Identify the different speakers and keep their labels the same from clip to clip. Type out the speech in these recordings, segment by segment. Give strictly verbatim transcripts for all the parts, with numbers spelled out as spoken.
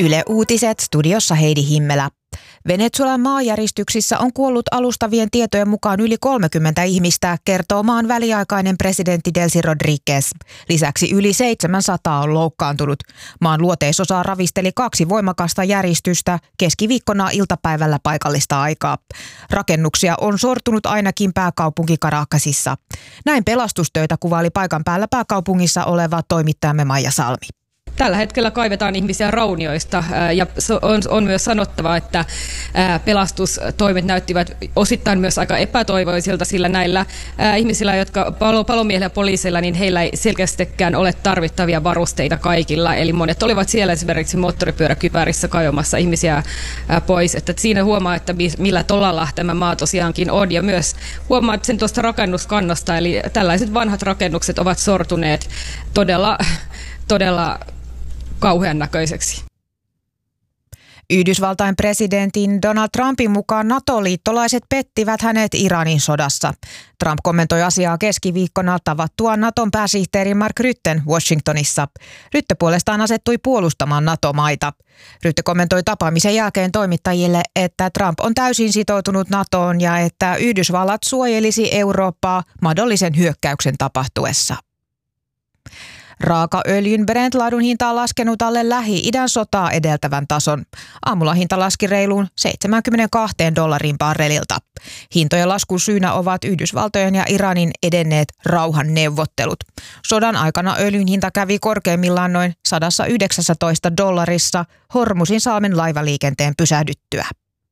Speaker 1: Yle Uutiset, studiossa Heidi Himmelä. Venezuelan maanjäristyksissä on kuollut alustavien tietojen mukaan yli kolmekymmentä ihmistä, kertoo maan väliaikainen presidentti Delcy Rodríguez. Lisäksi yli seitsemänsataa on loukkaantunut. Maan luoteisosaa ravisteli kaksi voimakasta järistystä keskiviikkona iltapäivällä paikallista aikaa. Rakennuksia on sortunut ainakin pääkaupunki Caracasissa. Näin pelastustöitä kuvaili paikan päällä pääkaupungissa oleva toimittajamme Maija Salmi.
Speaker 2: Tällä hetkellä kaivetaan ihmisiä raunioista ja on, on myös sanottava, että pelastustoimet näyttivät osittain myös aika epätoivoisilta, sillä näillä ihmisillä, jotka palo, palomiehillä ja poliiseilla, niin heillä ei selkeästikään ole tarvittavia varusteita kaikilla. Eli monet olivat siellä esimerkiksi moottoripyöräkypärissä kaivamassa ihmisiä pois. Että siinä huomaa, että millä tolalla tämä maa tosiaankin on. Ja myös huomaat sen tuosta rakennuskannasta, eli tällaiset vanhat rakennukset ovat sortuneet todella, todella kauhean näköiseksi.
Speaker 1: Yhdysvaltain presidentin Donald Trumpin mukaan NATO-liittolaiset pettivät hänet Iranin sodassa. Trump kommentoi asiaa keskiviikkona tavattuaan Naton pääsihteeri Mark Rutten Washingtonissa. Rutte puolestaan asettui puolustamaan NATO-maita. Rutte kommentoi tapaamisen jälkeen toimittajille, että Trump on täysin sitoutunut NATOon ja että Yhdysvallat suojelisi Eurooppaa mahdollisen hyökkäyksen tapahtuessa. Raakaöljyn Brent-laadun hinta on laskenut alle Lähi-idän sotaa edeltävän tason. Aamulla hinta laski reiluun seitsemänkymmentäkaksi dollarin barrelilta. Hintojen laskun syynä ovat Yhdysvaltojen ja Iranin edenneet rauhanneuvottelut. Sodan aikana öljyn hinta kävi korkeimmillaan noin sata yhdeksäntoista dollarissa Hormuzin salmen laivaliikenteen pysähdyttyä.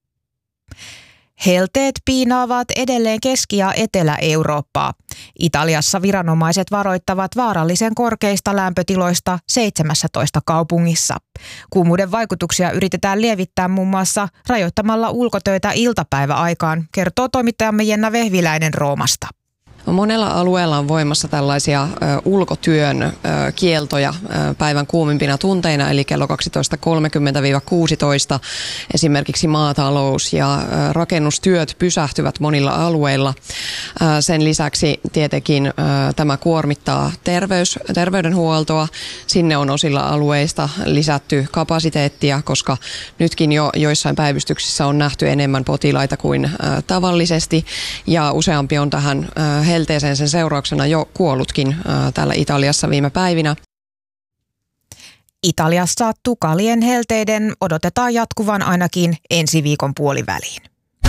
Speaker 1: Helteet piinaavat edelleen Keski- ja Etelä-Eurooppaa. Italiassa viranomaiset varoittavat vaarallisen korkeista lämpötiloista seitsemässätoista kaupungissa. Kuumuuden vaikutuksia yritetään lievittää muun muassa rajoittamalla ulkotöitä iltapäiväaikaan, kertoo toimittajamme Jenna Vehviläinen Roomasta.
Speaker 3: Monella alueella on voimassa tällaisia ö, ulkotyön ö, kieltoja ö, päivän kuumimpina tunteina, eli kello kaksitoista kolmekymmentä kuusitoista. Esimerkiksi maatalous ja ö, rakennustyöt pysähtyvät monilla alueilla. Ö, sen lisäksi tietenkin ö, tämä kuormittaa terveys, terveydenhuoltoa. Sinne on osilla alueista lisätty kapasiteettia, koska nytkin jo joissain päivystyksissä on nähty enemmän potilaita kuin ö, tavallisesti, ja useampi on tähän ö, helteeseen sen seurauksena jo kuollutkin ää, täällä Italiassa viime päivinä.
Speaker 1: Italiassa tukalien helteiden odotetaan jatkuvan ainakin ensi viikon puoliväliin.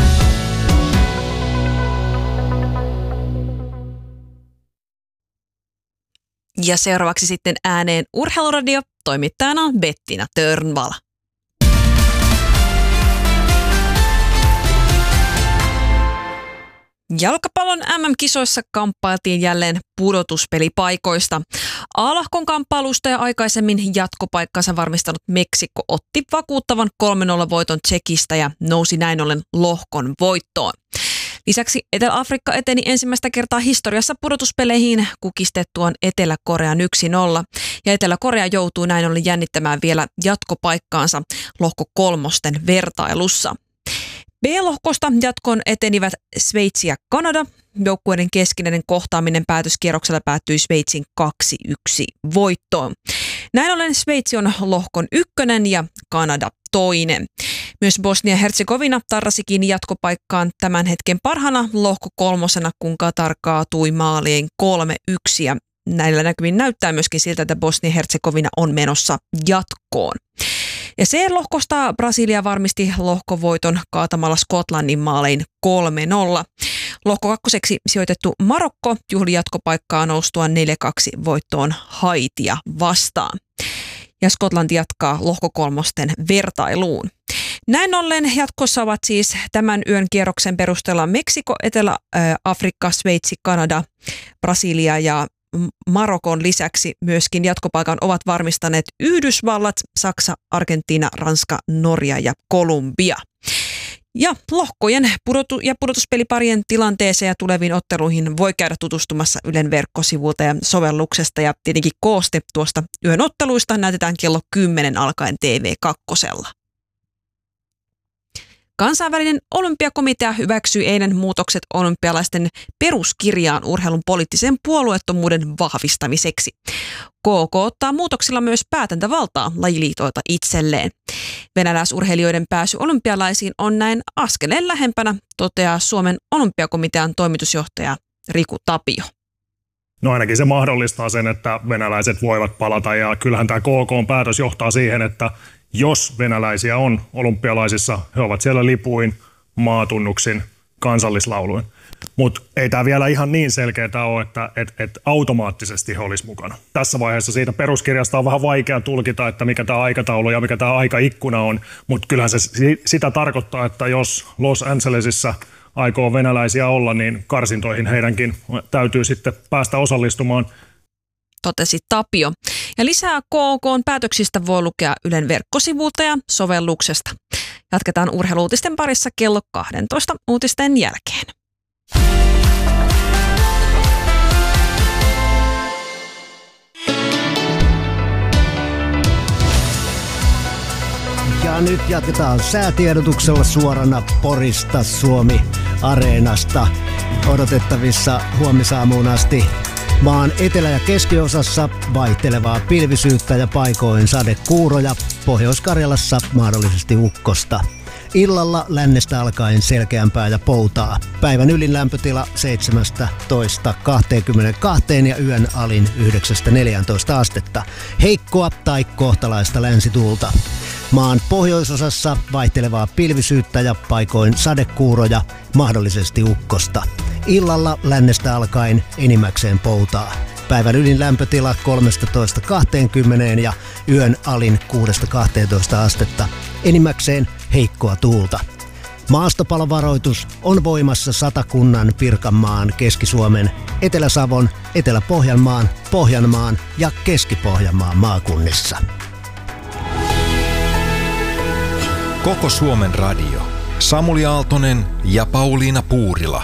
Speaker 4: Ja seuraavaksi sitten ääneen Urheiluradio, toimittajana Bettina Törnvala. Jalkapallon M M-kisoissa kamppailtiin jälleen pudotuspelipaikoista. A-lohkon kamppailusta ja aikaisemmin jatkopaikkansa varmistanut Meksiko otti vakuuttavan kolme nolla voiton Tsekistä ja nousi näin ollen lohkon voittoon. Lisäksi Etelä-Afrikka eteni ensimmäistä kertaa historiassa pudotuspeleihin kukistettuaan Etelä-Korean yksi nolla. Ja Etelä-Korea joutuu näin ollen jännittämään vielä jatkopaikkaansa lohko kolmosten vertailussa. B-lohkosta jatkoon etenivät Sveitsi ja Kanada. Joukkueiden keskinäinen kohtaaminen päätöskierroksella päättyi Sveitsin kaksi yksi voittoon. Näin ollen Sveitsi on lohkon ykkönen ja Kanada toinen. Myös Bosnia-Herzegovina tarrasikin jatkopaikkaan tämän hetken parhana lohko kolmosena, kun Katar kaatui maaliin kolme yksi. Ja näillä näkymin näyttää myöskin siltä, että Bosnia-Herzegovina on menossa jatkoon. Ja C-lohkosta Brasilia varmisti lohkovoiton kaatamalla Skotlannin maalein kolme nolla. Lohko kakkoseksi sijoitettu Marokko juhli jatkopaikkaa noustua neljä kaksi voittoon Haitia vastaan. Ja Skotlanti jatkaa lohko kolmosten vertailuun. Näin ollen jatkossa ovat siis tämän yön kierroksen perusteella Meksiko, Etelä-Afrikka, Sveitsi, Kanada, Brasilia ja Marokon lisäksi myöskin jatkopaikan ovat varmistaneet Yhdysvallat, Saksa, Argentiina, Ranska, Norja ja Kolumbia. Ja lohkojen pudotu- ja pudotuspeliparien tilanteeseen ja tuleviin otteluihin voi käydä tutustumassa Ylen verkkosivulta ja sovelluksesta. Ja tietenkin kooste tuosta yön otteluista näytetään kello kymmenen alkaen T V kaksi. Kansainvälinen olympiakomitea hyväksyi eilen muutokset olympialaisten peruskirjaan urheilun poliittisen puolueettomuuden vahvistamiseksi. K K ottaa muutoksilla myös päätäntävaltaa lajiliitoilta itselleen. Venäläisurheilijoiden pääsy olympialaisiin on näin askeleen lähempänä, toteaa Suomen olympiakomitean toimitusjohtaja Riku Tapio.
Speaker 5: No ainakin se mahdollistaa sen, että venäläiset voivat palata, ja kyllähän tämä K K:n päätös johtaa siihen, että jos venäläisiä on olympialaisissa, he ovat siellä lipuin, maatunnuksin, kansallislauluin. Mutta ei tämä vielä ihan niin selkeää ole, että et, et automaattisesti he olisi mukana. Tässä vaiheessa siitä peruskirjasta on vähän vaikea tulkita, että mikä tämä aikataulu ja mikä tämä aikaikkuna on, mutta kyllähän se sitä tarkoittaa, että jos Los Angelesissa aikoo venäläisiä olla, niin karsintoihin heidänkin täytyy sitten päästä osallistumaan.
Speaker 4: Totesi Tapio. Ja lisää K K:n päätöksistä voi lukea Ylen verkkosivulta ja sovelluksesta. Jatketaan urheiluutisten parissa kello kaksitoista uutisten jälkeen.
Speaker 6: Ja nyt jatketaan säätiedotuksella suorana Porista Suomi-areenasta. Odotettavissa huomisaamuun asti maan etelä- ja keskiosassa vaihtelevaa pilvisyyttä ja paikoin sadekuuroja. Pohjois-Karjalassa mahdollisesti ukkosta. Illalla lännestä alkaen selkeämpää ja poutaa. Päivän ylin lämpötila seitsemästätoista kaksikymmentäkaksi ja yön alin yhdeksästä neljääntoista astetta. Heikkoa tai kohtalaista länsituulta. Maan pohjoisosassa vaihtelevaa pilvisyyttä ja paikoin sadekuuroja, mahdollisesti ukkosta. Illalla lännestä alkaen enimmäkseen poutaa. Päivän ylin lämpötila kolmetoista kaksikymmentä ja yön alin kuudesta kahteentoista astetta. Enimmäkseen heikkoa tuulta. Maastopalovaroitus on voimassa Satakunnan, Pirkanmaan, Keski-Suomen, Etelä-Savon, Etelä-Pohjanmaan, Pohjanmaan ja Keski-Pohjanmaan maakunnissa.
Speaker 7: Koko Suomen radio. Samuli Aaltonen ja Pauliina Puurila.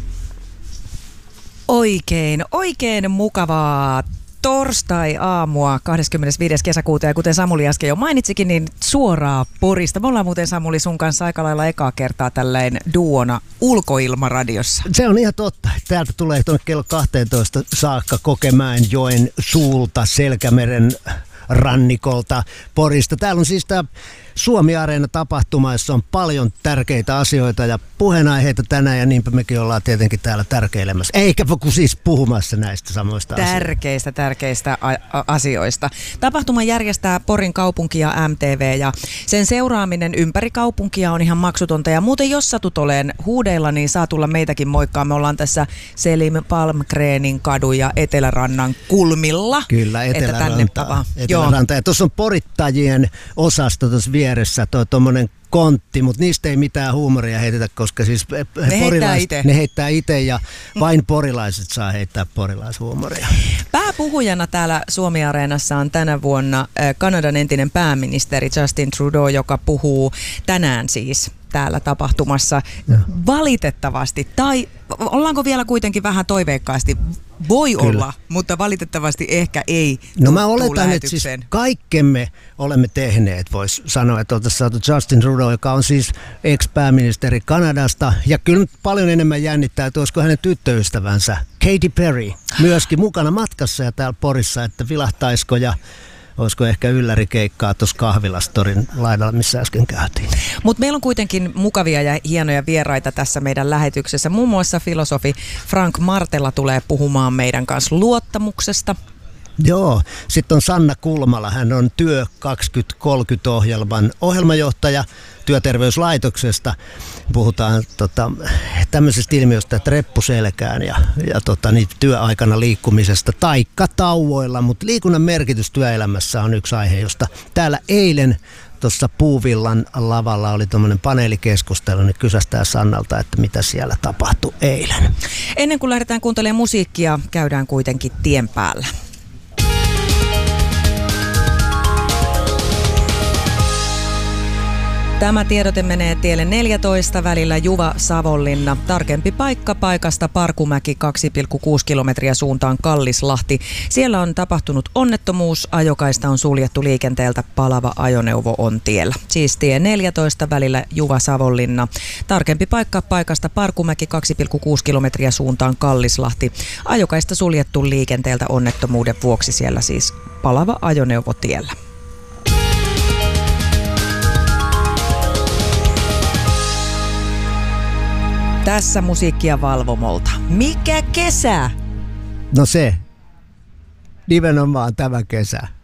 Speaker 8: Oikein, oikein mukavaa torstai-aamua kahdeskymmenesviides kesäkuuta, ja kuten Samuli äsken jo mainitsikin, niin suoraa Porista. Me ollaan muuten, Samuli, sun kanssa aika lailla ekaa kertaa tälleen duona ulkoilmaradiossa.
Speaker 6: Se on ihan totta. Täältä tulee tuonne kello kaksitoista saakka Kokemäenjoen suulta, Selkämeren rannikolta, Porista. Täällä on siis tämä Suomi-areena-tapahtuma, jossa on paljon tärkeitä asioita ja puheenaiheita tänään, ja niinpä mekin ollaan tietenkin täällä tärkeilemässä. Eikä kun siis puhumassa näistä samoista
Speaker 8: tärkeistä, asioista. Tärkeistä a- a- asioista. Tapahtuma järjestää Porin kaupunki ja M T V, ja sen seuraaminen ympäri kaupunkia on ihan maksutonta. Ja muuten jos satut oleen huudeilla, niin saa tulla meitäkin moikkaa. Me ollaan tässä Selim Palmgrenin kadun ja Etelärannan kulmilla.
Speaker 6: Kyllä, Eteläranta. Eteläranta. Ja tuossa on porittajien osasto tuossa vieressä, tuo tuommoinen kontti, mutta niistä ei mitään huumoria heitetä, koska siis
Speaker 8: ne heittää itse.
Speaker 6: Ne heittää itse ja vain porilaiset saa heittää porilaishuumoria.
Speaker 8: Pääpuhujana täällä Suomi-areenassa on tänä vuonna Kanadan entinen pääministeri Justin Trudeau, joka puhuu tänään siis täällä tapahtumassa. Ja. Valitettavasti, tai ollaanko vielä kuitenkin vähän toiveikkaasti? Voi Kyllä. olla, mutta valitettavasti ehkä ei.
Speaker 6: No mä oletan, että siis kaikkemme olemme tehneet, voisi sanoa, että oltaisiin saatu Justin Trudeau, joka on siis ex-pääministeri Kanadasta. Ja kyllä paljon enemmän jännittää, että olisiko hänen tyttöystävänsä Katy Perry myöskin mukana matkassa ja täällä Porissa, että vilahtaisiko ja olisiko ehkä yllärikeikkaa tuossa kahvilastorin laidalla, missä äsken käytiin.
Speaker 8: Mutta meillä on kuitenkin mukavia ja hienoja vieraita tässä meidän lähetyksessä. Muun muassa filosofi Frank Martela tulee puhumaan meidän kanssa luottamuksesta.
Speaker 6: Joo, sitten on Sanna Kulmala, hän on Työ kaksituhattakolmekymmentä-ohjelman ohjelmajohtaja Työterveyslaitoksesta. Puhutaan tota, tämmöisestä ilmiöstä, että reppuselkään ja, ja tota, niin, työaikana liikkumisesta taikka tauoilla, mutta liikunnan merkitys työelämässä on yksi aihe, josta täällä eilen tuossa Puuvillan lavalla oli tuommoinen paneelikeskustelu, niin kysästään Sannalta, että mitä siellä tapahtui eilen.
Speaker 8: Ennen kuin lähdetään kuuntelemaan musiikkia, käydään kuitenkin tien päällä. Tämä tiedote menee tielle neljätoista välillä Juva-Savonlinna. Tarkempi paikka paikasta Parkumäki kaksi pilkku kuusi kilometriä suuntaan Kallislahti. Siellä on tapahtunut onnettomuus. Ajokaista on suljettu liikenteeltä. Palava ajoneuvo on tiellä. Siis tie neljätoista välillä Juva-Savonlinna. Tarkempi paikka paikasta Parkumäki kaksi pilkku kuusi kilometriä suuntaan Kallislahti. Ajokaista suljettu liikenteeltä onnettomuuden vuoksi. Siellä siis palava ajoneuvo tiellä. Tässä musiikkia Valvomolta. Mikä kesä?
Speaker 6: No se, nimenomaan tämä kesä.